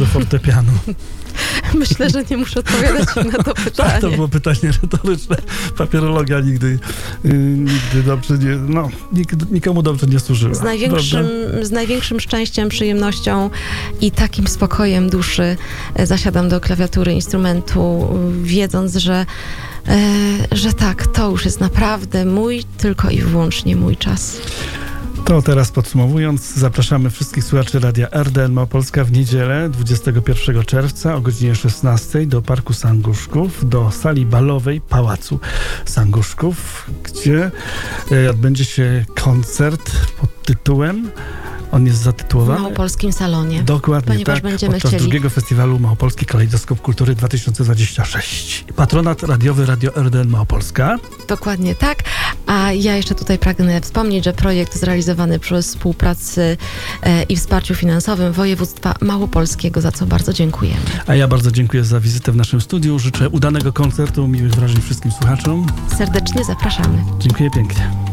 może fortepianu? Myślę, że nie muszę odpowiadać na to pytanie. Tak, to było pytanie retoryczne. Papierologia nigdy dobrze nie... No, nikomu dobrze nie służyła. Z największym szczęściem, przyjemnością i takim spokojem duszy zasiadam do klawiatury instrumentu, wiedząc, że tak, to już jest naprawdę mój, tylko i wyłącznie mój czas. To teraz podsumowując, zapraszamy wszystkich słuchaczy Radia RDN Małopolska w niedzielę 21 czerwca o godzinie 16 do Parku Sanguszków, do sali balowej Pałacu Sanguszków, gdzie odbędzie się koncert pod tytułem... On jest zatytułowany... W Małopolskim Salonie. Dokładnie, ponieważ tak. Będziemy podczas drugiego festiwalu Małopolski Kalejdoskop Kultury 2026. Patronat radiowy Radio RDN Małopolska. Dokładnie tak. A ja jeszcze tutaj pragnę wspomnieć, że projekt zrealizowany przy współpracy i wsparciu finansowym województwa małopolskiego, za co bardzo dziękujemy. A ja bardzo dziękuję za wizytę w naszym studiu. Życzę udanego koncertu, miłych wrażeń wszystkim słuchaczom. Serdecznie zapraszamy. Dziękuję pięknie.